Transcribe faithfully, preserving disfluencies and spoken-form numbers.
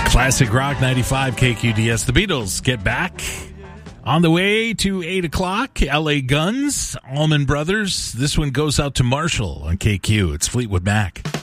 Classic Rock ninety-five K Q D S. The Beatles get back. On the way to eight o'clock, L A Guns, Allman Brothers. This one goes out to Marshall on K Q. It's Fleetwood Mac.